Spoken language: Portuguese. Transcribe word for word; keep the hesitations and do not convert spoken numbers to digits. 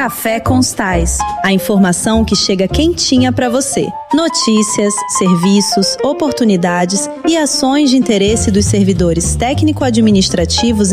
Café Constais, a informação que chega quentinha para você. Notícias, serviços, oportunidades e ações de interesse dos servidores técnico-administrativos